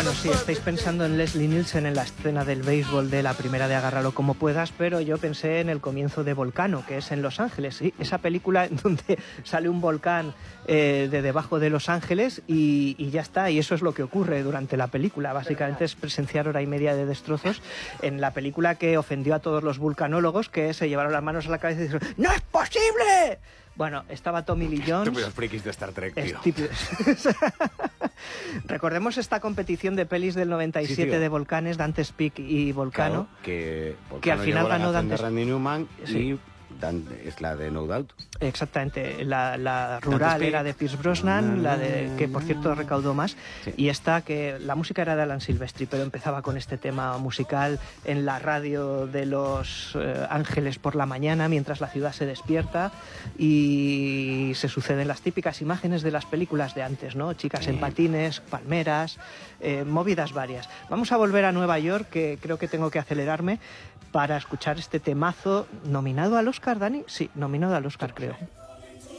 Bueno, sí, estáis pensando en Leslie Nielsen en la escena del béisbol de la primera de Agárralo como puedas, pero yo pensé en el comienzo de Volcano, que es en Los Ángeles, ¿sí? Esa película en donde sale un volcán de debajo de Los Ángeles y ya está, y eso es lo que ocurre durante la película. Básicamente es presenciar hora y media de destrozos en la película que ofendió a todos los vulcanólogos, que se llevaron las manos a la cabeza y dijeron ¡no es posible! Bueno, estaba Tommy Lee Jones. Estúpidos frikis de Star Trek, tío. Estúpidos. Recordemos esta competición de pelis del 97 sí, de volcanes, Dante's Peak y Volcano, claro, que al final ganó Dante's... Dante's Randy Newman sí. Y es la de No Doubt. Exactamente, la rural era de Pierce Brosnan, la de que por cierto recaudó más, sí. Y esta que la música era de Alan Silvestri, pero empezaba con este tema musical en la radio de Los Ángeles por la mañana mientras la ciudad se despierta y se suceden las típicas imágenes de las películas de antes, ¿no? Chicas en patines, palmeras, movidas varias. Vamos a volver a Nueva York, que creo que tengo que acelerarme para escuchar este temazo nominado al Oscar, Dani. Sí, nominado al Oscar, creo.